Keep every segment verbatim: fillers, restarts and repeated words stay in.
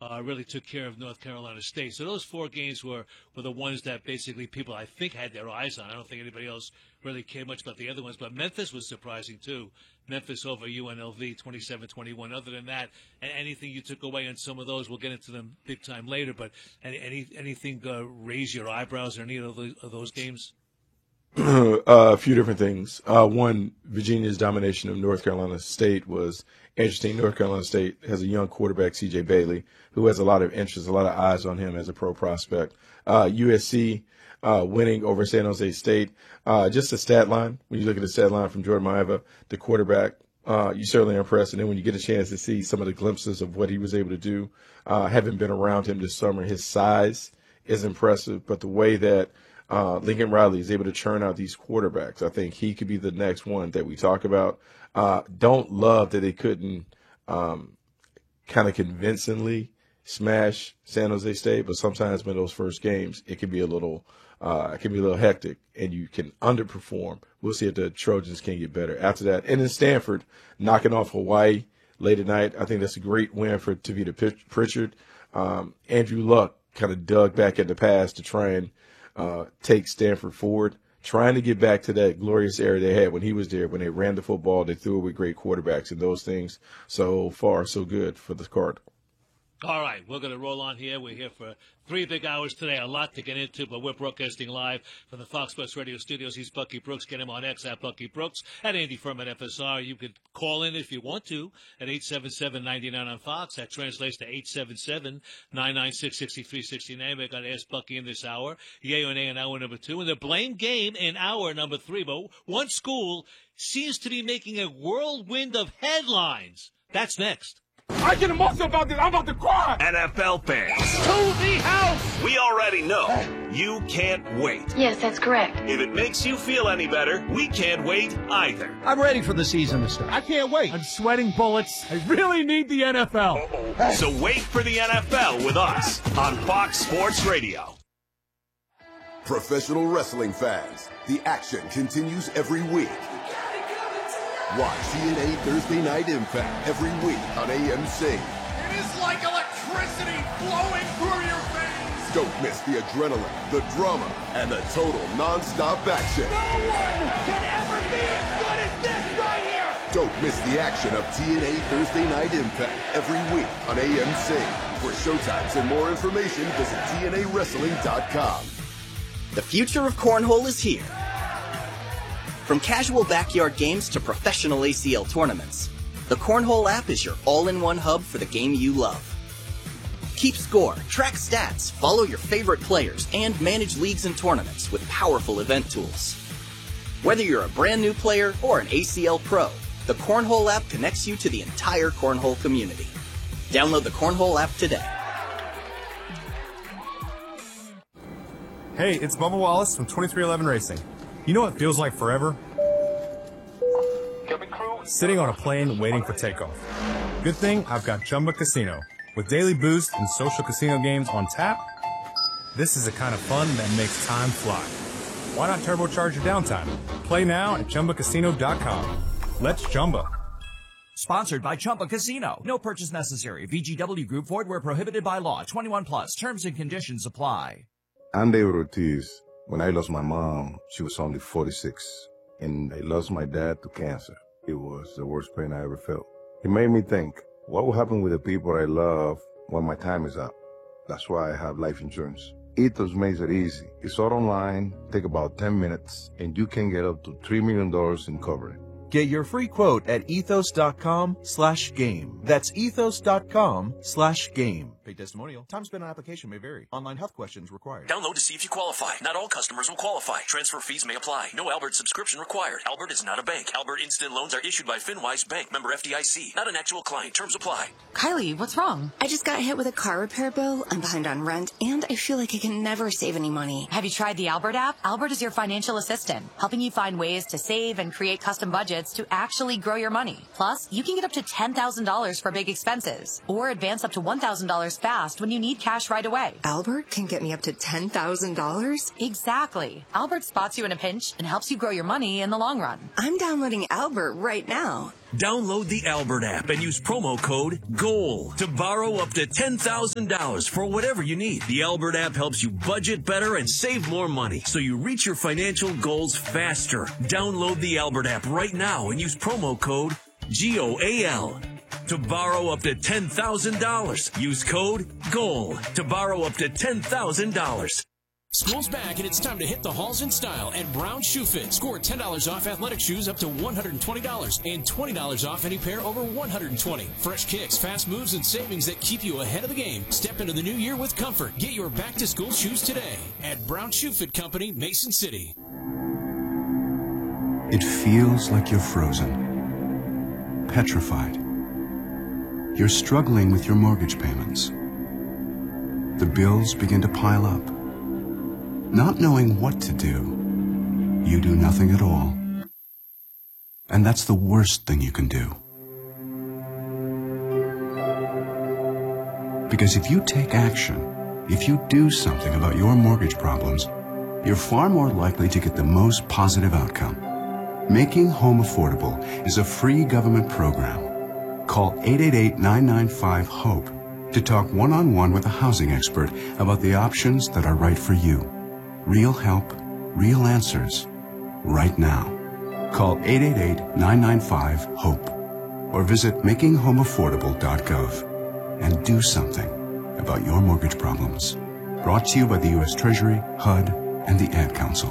uh, really took care of North Carolina State. So those four games were, were the ones that basically people, I think, had their eyes on. I don't think anybody else really cared much about the other ones. But Memphis was surprising, too. Memphis over U N L V, twenty-seven twenty-one. Other than that, anything you took away on some of those, we'll get into them big time later. But any, any anything uh, raise your eyebrows or any of those, of those games? uh, a few different things. Uh, one, Virginia's domination of North Carolina State was interesting. North Carolina State has a young quarterback, C J Bailey, who has a lot of interest, a lot of eyes on him as a pro prospect. Uh, U S C uh, winning over San Jose State. Uh, just a stat line. When you look at the stat line from Jordan Maiava, the quarterback, uh, you certainly impressed. And then when you get a chance to see some of the glimpses of what he was able to do, uh, having been around him this summer, his size is impressive. But the way that Uh, Lincoln Riley is able to churn out these quarterbacks, I think he could be the next one that we talk about. Uh, don't love that they couldn't um, kind of convincingly smash San Jose State, but sometimes when those first games, it can be a little, uh, it can be a little hectic, and you can underperform. We'll see if the Trojans can get better after that. And then Stanford knocking off Hawaii late at night. I think that's a great win for Tavita Pritchard. Um, Andrew Luck kind of dug back at the pass to try and Uh, take Stanford forward, trying to get back to that glorious era they had when he was there, when they ran the football, they threw it with great quarterbacks and those things. So far, so good for the Cardinals. All right, we're going to roll on here. We're here for three big hours today. A lot to get into, but we're broadcasting live from the Fox Sports Radio studios. He's Bucky Brooks. Get him on X at Bucky Brooks, at Andy Furman F S R. You could call in if you want to at eight seven seven, nine nine on Fox. That translates to eight seven seven, nine nine six, six three six nine. We're going to ask Bucky in this hour. Yay or nay in hour number two. And the blame game in hour number three. But one school seems to be making a whirlwind of headlines. That's next. I get emotional about this. I'm about to cry. N F L fans. To the house. We already know you can't wait. Yes, that's correct. If it makes you feel any better, we can't wait either. I'm ready for the season to start. I can't wait. I'm sweating bullets. I really need the N F L. Uh-oh. So wait for the N F L with us on Fox Sports Radio. Professional wrestling fans, the action continues every week. Watch T N A Thursday Night Impact every week on A M C. It is like electricity flowing through your veins. Don't miss the adrenaline, the drama, and the total non-stop action. No one can ever be as good as this right here. Don't miss the action of T N A Thursday Night Impact every week on A M C. For showtimes and more information, visit T N A wrestling dot com. The future of cornhole is here. From casual backyard games to professional A C L tournaments, the Cornhole app is your all-in-one hub for the game you love. Keep score, track stats, follow your favorite players, and manage leagues and tournaments with powerful event tools. Whether you're a brand new player or an A C L pro, the Cornhole app connects you to the entire cornhole community. Download the Cornhole app today. Hey, it's Bubba Wallace from twenty-three eleven Racing. You know what feels like forever? Sitting on a plane waiting for takeoff. Good thing I've got Chumba Casino. With daily boost and social casino games on tap, this is the kind of fun that makes time fly. Why not turbocharge your downtime? Play now at Chumba Casino dot com. Let's Chumba. Sponsored by Chumba Casino. No purchase necessary. V G W Group. Void where prohibited by law. twenty-one plus. Terms and conditions apply. I'm David Ortiz. When I lost my mom, she was only forty-six, and I lost my dad to cancer. It was the worst pain I ever felt. It made me think, what will happen with the people I love when my time is up? That's why I have life insurance. Ethos makes it easy. It's all online, take about ten minutes, and you can get up to three million dollars in coverage. Get your free quote at ethos dot com slash game. That's ethos dot com slash game. Paid testimonial. Time spent on application may vary. Online health questions required. Download to see if you qualify. Not all customers will qualify. Transfer fees may apply. No Albert subscription required. Albert is not a bank. Albert Instant Loans are issued by FinWise Bank. Member F D I C. Not an actual client. Terms apply. Kylie, what's wrong? I just got hit with a car repair bill. I'm behind on rent, and I feel like I can never save any money. Have you tried the Albert app? Albert is your financial assistant, helping you find ways to save and create custom budgets to actually grow your money. Plus, you can get up to ten thousand dollars for big expenses, or advance up to one thousand dollars fast when you need cash right away. Albert can get me up to ten thousand dollars? Exactly. Albert spots you in a pinch and helps you grow your money in the long run. I'm downloading Albert right now. Download the Albert app and use promo code GOAL to borrow up to ten thousand dollars for whatever you need. The Albert app helps you budget better and save more money so you reach your financial goals faster. Download the Albert app right now and use promo code G O A L to borrow up to ten thousand dollars. Use code GOAL to borrow up to ten thousand dollars. School's back, and it's time to hit the halls in style at Brown Shoe Fit. Score ten dollars off athletic shoes up to one hundred twenty dollars and twenty dollars off any pair over one hundred twenty dollars. Fresh kicks, fast moves, and savings that keep you ahead of the game. Step into the new year with comfort. Get your back-to-school shoes today at Brown Shoe Fit Company, Mason City. It feels like you're frozen, petrified. You're struggling with your mortgage payments. The bills begin to pile up. Not knowing what to do, you do nothing at all. And that's the worst thing you can do. Because if you take action, if you do something about your mortgage problems, you're far more likely to get the most positive outcome. Making Home Affordable is a free government program. Call eight eight eight, nine nine five, HOPE to talk one-on-one with a housing expert about the options that are right for you. Real help, real answers, right now. Call eight eight eight, nine nine five, HOPE or visit making home affordable dot gov and do something about your mortgage problems. Brought to you by the U S Treasury, H U D, and the Ad Council.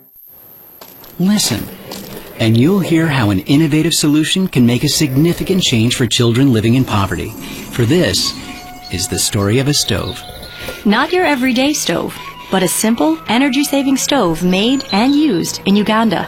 Listen, and you'll hear how an innovative solution can make a significant change for children living in poverty. For this is the story of a stove. Not your everyday stove, but a simple, energy-saving stove made and used in Uganda.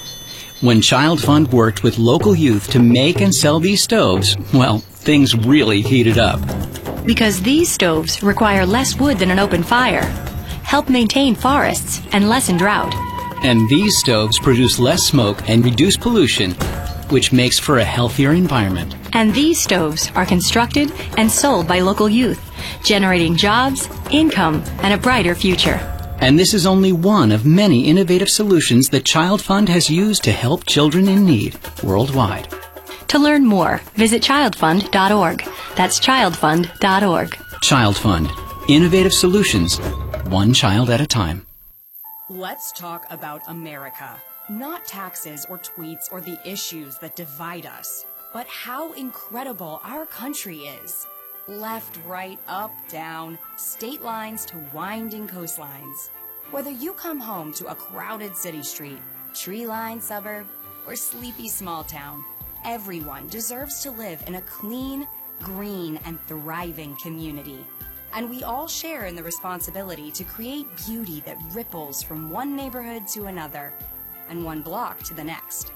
When Child Fund worked with local youth to make and sell these stoves, well, things really heated up. Because these stoves require less wood than an open fire, help maintain forests, and lessen drought. And these stoves produce less smoke and reduce pollution, which makes for a healthier environment. And these stoves are constructed and sold by local youth, generating jobs, income, and a brighter future. And this is only one of many innovative solutions that Child Fund has used to help children in need worldwide. To learn more, visit child fund dot org. That's child fund dot org. Child Fund. Innovative solutions, one child at a time. Let's talk about America. Not taxes or tweets or the issues that divide us, but how incredible our country is. Left, right, up, down, state lines to winding coastlines. Whether you come home to a crowded city street, tree-lined suburb, or sleepy small town, everyone deserves to live in a clean, green, and thriving community. And we all share in the responsibility to create beauty that ripples from one neighborhood to another and one block to the next.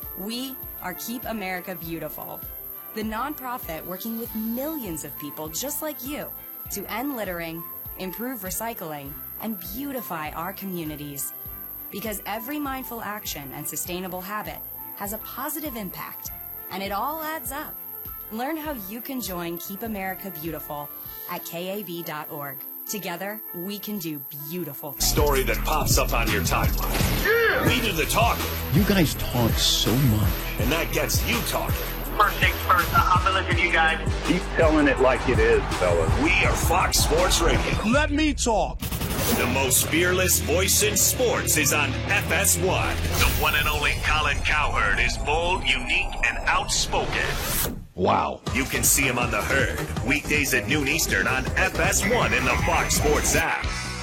We are Keep America Beautiful, the nonprofit working with millions of people just like you to end littering, improve recycling, and beautify our communities. Because every mindful action and sustainable habit has a positive impact, and it all adds up. Learn how you can join Keep America Beautiful at K A B dot org. Together, we can do beautiful things. Story that pops up on your timeline. Yeah! We do the talking. You guys talk so much. And that gets you talking. First things first, I'm gonna listen to you guys. Keep telling it like it is, fellas. We are Fox Sports Radio. Let me talk. The most fearless voice in sports is on F S one. The one and only Colin Cowherd is bold, unique, and outspoken. Wow. You can see him on The Herd, weekdays at noon Eastern on F S one in the Fox Sports app.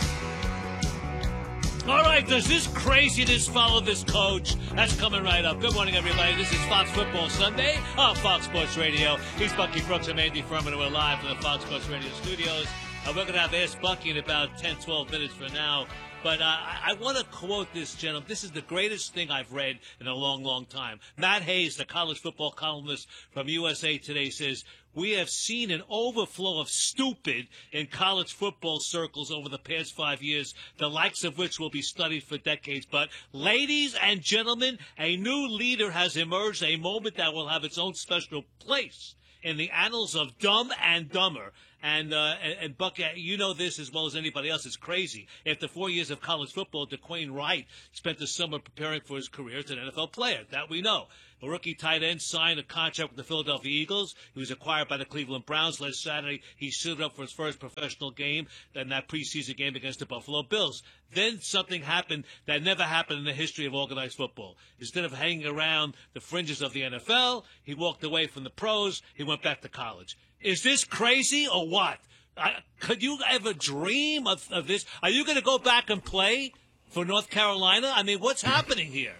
All right, does this craziness follow this coach? That's coming right up. Good morning, everybody. This is Fox Football Sunday on Fox Sports Radio. He's Bucky Brooks. I'm Andy Furman, and we're live from the Fox Sports Radio studios. Uh, we're going to have Ask Bucky in about ten, twelve minutes from now. But uh, I, I want to quote this gentleman. This is the greatest thing I've read in a long, long time. Matt Hayes, the college football columnist from U S A Today, says, "We have seen an overflow of stupid in college football circles over the past five years, the likes of which will be studied for decades. But, ladies and gentlemen, a new leader has emerged, a moment that will have its own special place in the annals of Dumb and Dumber." And, uh, and, and Buck, you know this as well as anybody else. It's crazy. After four years of college football, DeQuain Wright spent the summer preparing for his career as an N F L player. That we know. A rookie tight end signed a contract with the Philadelphia Eagles. He was acquired by the Cleveland Browns last Saturday. He suited up for his first professional game in that preseason game against the Buffalo Bills. Then something happened that never happened in the history of organized football. Instead of hanging around the fringes of the N F L, he walked away from the pros. He went back to college. Is this crazy or what? I, could you ever dream of, of this? Are you going to go back and play for North Carolina? I mean, what's happening here?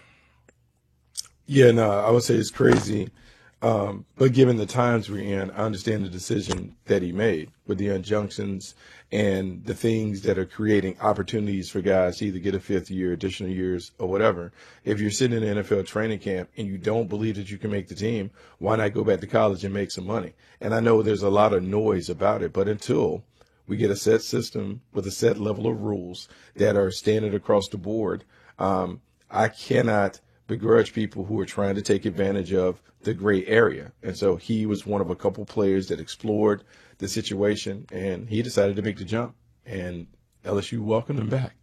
Yeah, no, I would say it's crazy. Um, but given the times we're in, I understand the decision that he made with the injunctions and the things that are creating opportunities for guys to either get a fifth year, additional years, or whatever. If you're sitting in an N F L training camp and you don't believe that you can make the team, why not go back to college and make some money? And I know there's a lot of noise about it, but until we get a set system with a set level of rules that are standard across the board, um, I cannot begrudge people who are trying to take advantage of the gray area. And so he was one of a couple players that explored the situation, and he decided to make the jump, and L S U welcomed him back.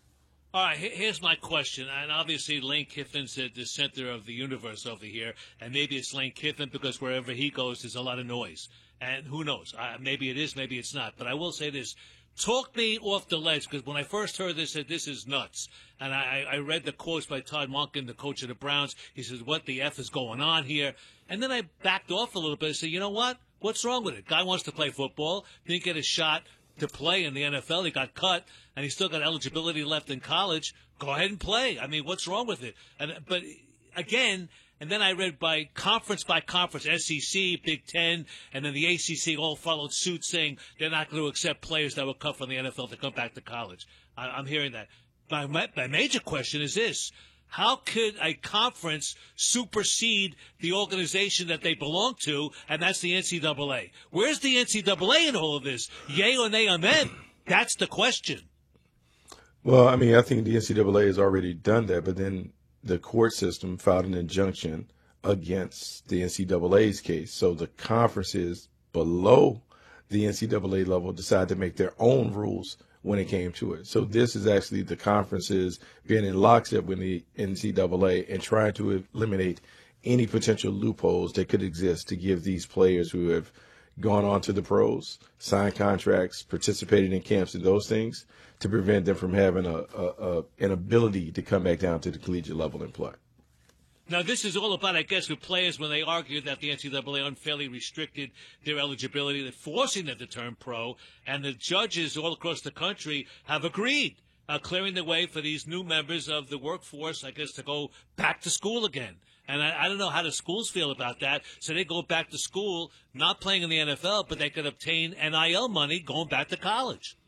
All right, here's my question. And obviously Lane Kiffin's the, the center of the universe over here, and maybe it's Lane Kiffin because wherever he goes, there's a lot of noise. And who knows? Uh, maybe it is, maybe it's not. But I will say this. Talk me off the ledge, because when I first heard this, I said, this is nuts. And I, I read the quotes by Todd Monken, the coach of the Browns. He says, what the F is going on here? And then I backed off a little bit and said, you know what? What's wrong with it? Guy wants to play football, didn't get a shot to play in the N F L. He got cut, and he still got eligibility left in college. Go ahead and play. I mean, what's wrong with it? And But, again, and then I read by conference by conference, S E C, Big Ten, and then the A C C all followed suit saying they're not going to accept players that were cut from the N F L to come back to college. I, I'm hearing that. My, my, my major question is this. How could a conference supersede the organization that they belong to, and that's the N C double A? Where's the N C double A in all of this? Yay or nay on them? That's the question. Well, I mean, I think the N C double A has already done that, but then the court system filed an injunction against the N C double A's case. So the conferences below the N C double A level decided to make their own rules when it came to it. So this is actually the conferences being in lockstep with the N C double A and trying to eliminate any potential loopholes that could exist to give these players who have gone on to the pros, signed contracts, participated in camps and those things, to prevent them from having a, a, a an ability to come back down to the collegiate level and play. Now, this is all about, I guess, with players when they argued that the N C double A unfairly restricted their eligibility, forcing them to turn pro, and the judges all across the country have agreed, uh, clearing the way for these new members of the workforce, I guess, to go back to school again. And I, I don't know how the schools feel about that. So they go back to school, not playing in the N F L, but they could obtain N I L money going back to college.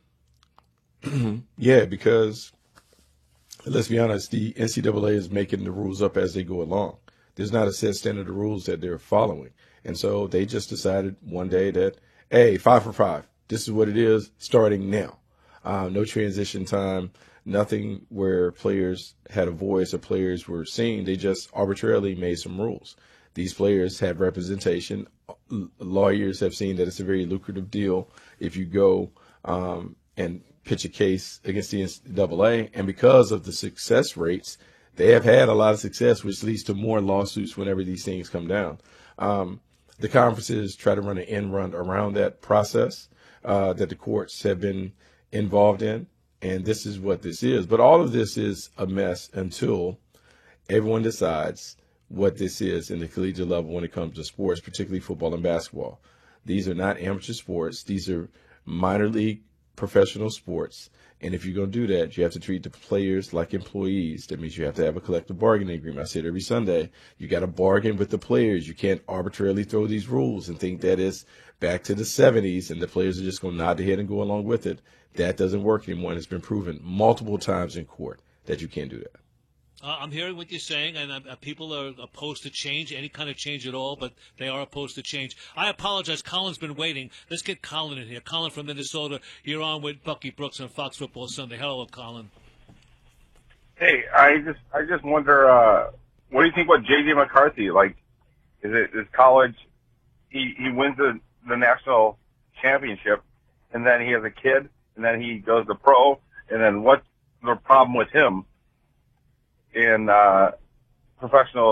Yeah, because let's be honest, the N C double A is making the rules up as they go along. There's not a set standard of rules that they're following. And so they just decided one day that, hey, five for five. This is what it is starting now. Uh, no transition time, nothing where players had a voice or players were seen. They just arbitrarily made some rules. These players have representation. L- lawyers have seen that it's a very lucrative deal if you go um, and pitch a case against the N C double A. And because of the success rates, they have had a lot of success, which leads to more lawsuits whenever these things come down. Um, the conferences try to run an end run around that process uh, that the courts have been involved in. And this is what this is. But all of this is a mess until everyone decides what this is in the collegiate level when it comes to sports, particularly football and basketball. These are not amateur sports. These are minor league professional sports. And if you're going to do that, you have to treat the players like employees. That means you have to have a collective bargaining agreement. I say it every Sunday. You got to bargain with the players. You can't arbitrarily throw these rules and think that it's back to the seventies and the players are just going to nod their head and go along with it. That doesn't work anymore. And it's been proven multiple times in court that you can't do that. Uh, I'm hearing what you're saying, and uh, people are opposed to change, any kind of change at all, but they are opposed to change. I apologize. Colin's been waiting. Let's get Colin in here. Colin from Minnesota, you're on with Bucky Brooks on Fox Football Sunday. Hello, Colin. Hey, I just I just wonder, uh, what do you think about J J McCarthy? Like, is it is college, he, he wins the, the national championship, and then he has a kid, and then he goes to pro, and then what's the problem with him in uh, professional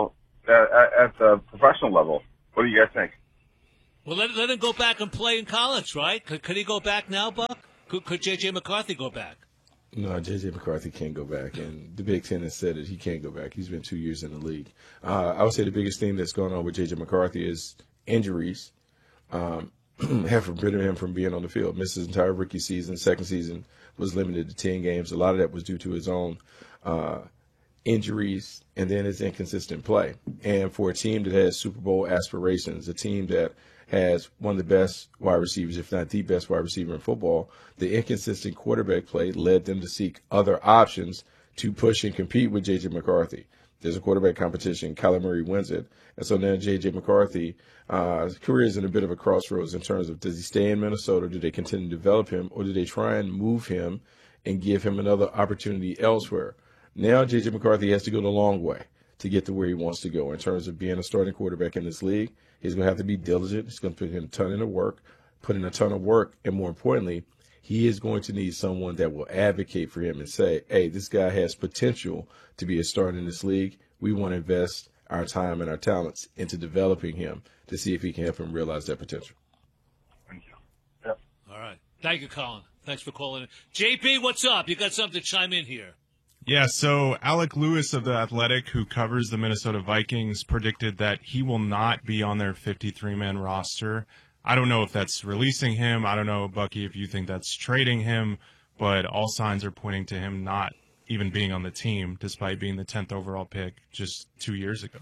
at, at, at the professional level. What do you guys think? Well, let, let him go back and play in college, right? Could, could he go back now, Buck? Could, could J J. McCarthy go back? No, J J. McCarthy can't go back, and the Big Ten has said that he can't go back. He's been two years in the league. Uh, I would say the biggest thing that's going on with J J. McCarthy is injuries. Um, have prevented him from being on the field. Missed his entire rookie season. Second season was limited to ten games. A lot of that was due to his own uh, injuries and then his inconsistent play. And for a team that has Super Bowl aspirations, a team that has one of the best wide receivers, if not the best wide receiver in football, the inconsistent quarterback play led them to seek other options to push and compete with J J. McCarthy. There's a quarterback competition. Kyler Murray wins it. And so now J J. McCarthy, uh, his career is in a bit of a crossroads in terms of, does he stay in Minnesota? Do they continue to develop him? Or do they try and move him and give him another opportunity elsewhere? Now J J. McCarthy has to go the long way to get to where he wants to go in terms of being a starting quarterback in this league. He's going to have to be diligent. He's going to put in a ton of work, put in a ton of work. And more importantly, he is going to need someone that will advocate for him and say, hey, this guy has potential to be a starter in this league. We want to invest our time and our talents into developing him to see if he can help him realize that potential. Thank you. Yep. All right. Thank you, Colin. Thanks for calling in. J P, what's up? You got something to chime in here. Yeah, so Alec Lewis of The Athletic, who covers the Minnesota Vikings, predicted that he will not be on their fifty-three man roster. I don't know if that's releasing him. I don't know, Bucky, if you think that's trading him, but all signs are pointing to him not even being on the team, despite being the tenth overall pick just two years ago.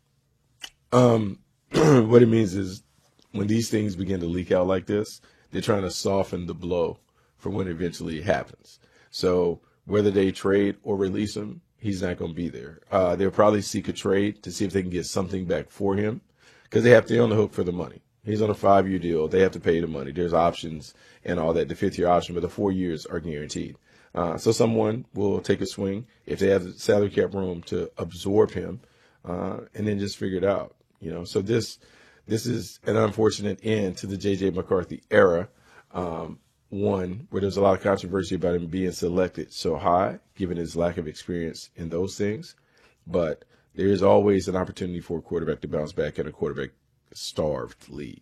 Um, what it means is when these things begin to leak out like this, they're trying to soften the blow for when it eventually happens. So whether they trade or release him, he's not going to be there. Uh, they'll probably seek a trade to see if they can get something back for him because they have to be on the hook for the money. He's on a five-year deal. They have to pay the money. There's options and all that, the fifth-year option, but the four years are guaranteed. Uh, so someone will take a swing if they have the salary cap room to absorb him uh, and then just figure it out. You know, so this this is an unfortunate end to the J J. McCarthy era. Um, One, where there's a lot of controversy about him being selected so high, given his lack of experience in those things. But there is always an opportunity for a quarterback to bounce back in a quarterback-starved league.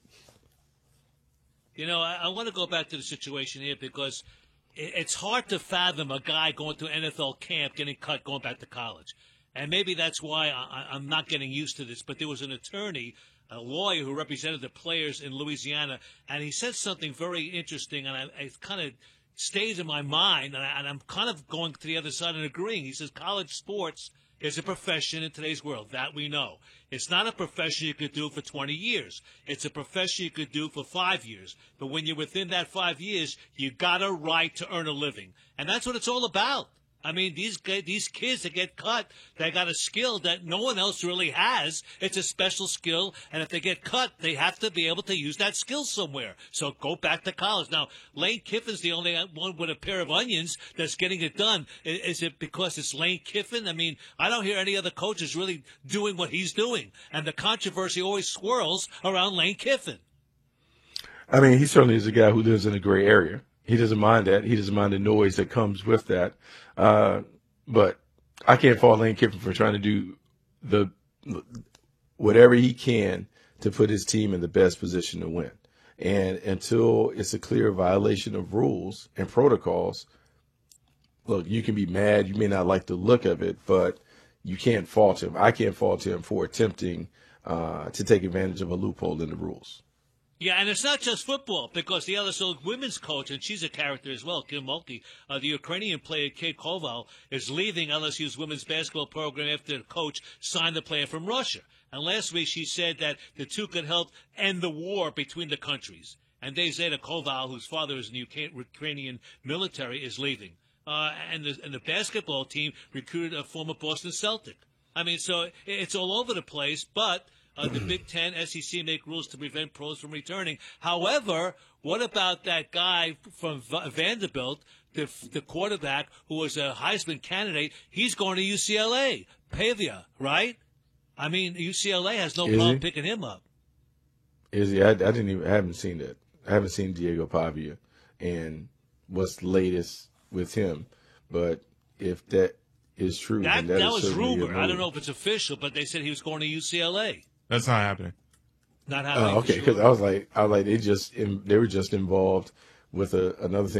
You know, I, I want to go back to the situation here because it, it's hard to fathom a guy going to an N F L camp, getting cut, going back to college. And maybe that's why I, I'm not getting used to this. But there was an attorney, a lawyer who represented the players in Louisiana, and he said something very interesting, and I, it kind of stays in my mind, and, I, and I'm kind of going to the other side and agreeing. He says college sports is a profession in today's world. That we know. It's not a profession you could do for twenty years. It's a profession you could do for five years. But when you're within that five years, you got a right to earn a living. And that's what it's all about. I mean, these these kids that get cut, they got a skill that no one else really has. It's a special skill, and if they get cut, they have to be able to use that skill somewhere. So go back to college. Now, Lane Kiffin's the only one with a pair of onions that's getting it done. Is it because it's Lane Kiffin? I mean, I don't hear any other coaches really doing what he's doing, and the controversy always swirls around Lane Kiffin. I mean, he certainly is a guy who lives in a gray area. He doesn't mind that. He doesn't mind the noise that comes with that. Uh, but I can't fault Lane Kiffin for trying to do the whatever he can to put his team in the best position to win. And until it's a clear violation of rules and protocols, look, you can be mad. You may not like the look of it, but you can't fault him. I can't fault him for attempting uh, to take advantage of a loophole in the rules. Yeah, and it's not just football, because the L S U women's coach, and she's a character as well, Kim Mulkey, uh, the Ukrainian player Kate Koval, is leaving L S U's women's basketball program after the coach signed the player from Russia. And last week she said that the two could help end the war between the countries. And Dezhda Koval, whose father is in the Ukrainian military, is leaving. Uh, and, the, and the basketball team recruited a former Boston Celtic. I mean, so it's all over the place, but... Uh, the Big Ten, S E C make rules to prevent pros from returning. However, what about that guy from v- Vanderbilt, the, the quarterback who was a Heisman candidate? He's going to U C L A, Pavia, right? I mean, U C L A has no Is problem he? picking him up. Is he? I, I didn't even. I haven't seen that. I haven't seen Diego Pavia and what's latest with him. But if that is true, That, then that, that is was certainly a rumor. I move. don't know if it's official, but they said he was going to U C L A. That's not happening. Not happening. Oh, okay, for because sure. I was like, I was like, they just they were just involved with a, another thing.